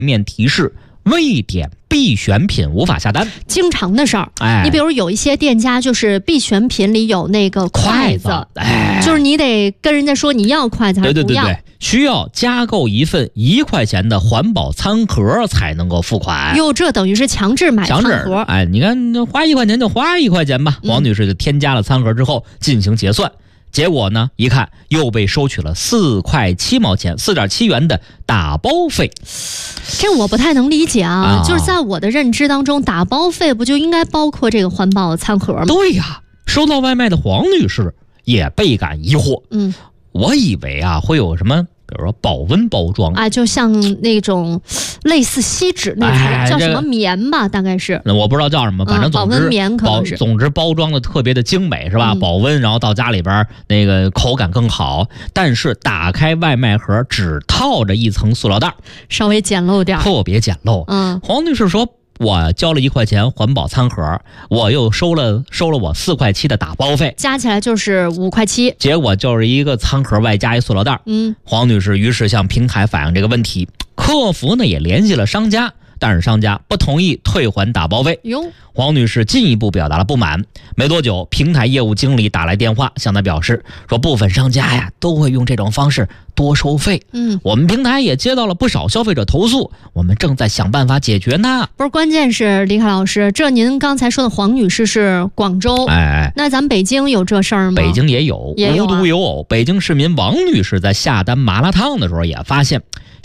面提示未点必选品无法下单， 经常的事儿。 哎， 你比如有一些店家就是必选品里有那个筷子， 哎， 就是你得跟人家说你要筷子还是不要， 对，需要加购一份1块钱的环保餐盒才能够付款。 哟，这等于是强制买餐盒。 哎，你看花1块钱就花1块钱吧。王女士就添加了餐盒之后进行结算。结果呢，一看又被收取了4块7毛钱，4.7元的打包费。 这我不太能理解啊，就是在我的认知当中，打包费不就应该包括这个环保餐盒吗？ 对呀，收到外卖的黄女士也倍感疑惑。我以为啊会有什么，比如说保温包装啊，就像那种类似锡纸那种，叫什么棉吧，大概是。 我不知道叫什么，反正保温棉可能是。 总之包装的特别的精美，是吧？保温，然后到家里边那个口感更好。但是打开外卖盒只套着一层塑料袋， 稍微简陋点， 特别简陋。黄女士说，我交了1块钱环保餐盒，我又收了我4块7的打包费， 加起来就是5块7， 结果就是一个餐盒外加一塑料袋。黄女士于是向平台反映这个问题，客服呢也联系了商家，但是商家不同意退还打包费。黄女士进一步表达了不满。没多久，平台业务经理打来电话向她表示说，部分商家呀都会用这种方式多收费。我们平台也接到了不少消费者投诉，我们正在想办法解决呢。 不是，关键是李凯老师，这您刚才说的黄女士是广州，那咱们北京有这事儿吗？ 北京也有，无独有偶。北京市民王女士在下单麻辣烫的时候也发现，